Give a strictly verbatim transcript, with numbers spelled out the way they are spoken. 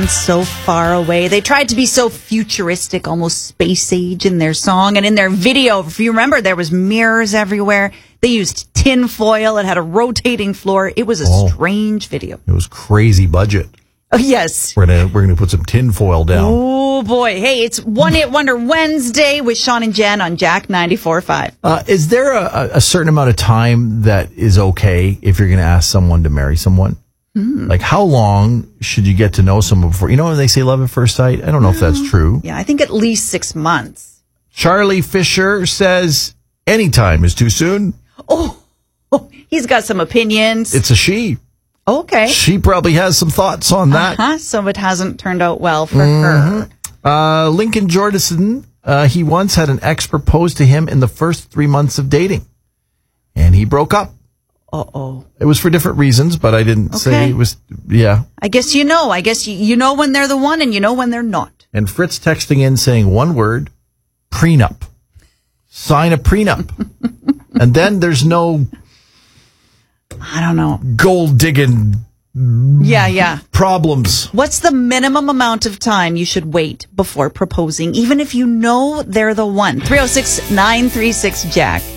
sounds so far away. They tried to be so futuristic, almost space age in their song. And in their video, if you remember, there was mirrors everywhere. They used tin foil. It had a rotating floor. It was a Oh. strange video. It was crazy budget. Oh, yes. We're gonna we're gonna put some tin foil down. Oh, boy. Hey, it's One Hit Wonder Wednesday with Sean and Jen on Jack ninety-four point five. Uh, is there a, a certain amount of time that is okay if you're going to ask someone to marry someone? Mm. Like, how long should you get to know someone before? You know when they say love at first sight? I don't know if that's true. Yeah, I think at least six months. Charlie Fisher says any time is too soon. Oh, oh he's got some opinions. It's a she. Okay. She probably has some thoughts on that. Uh-huh. So it hasn't turned out well for Mm-hmm. her. Uh, Lincoln Jordison, uh, he once had an ex propose to him in the first three months of dating. And he broke up. Uh-oh. It was for different reasons, but I didn't Okay. say it was, yeah. I guess you know. I guess you, you know when they're the one and you know when they're not. And Fritz texting in saying one word, prenup. Sign a prenup. And then there's no I don't know. gold digging Yeah, yeah. problems. What's the minimum amount of time you should wait before proposing, even if you know they're the one? three oh six, nine three six, Jack.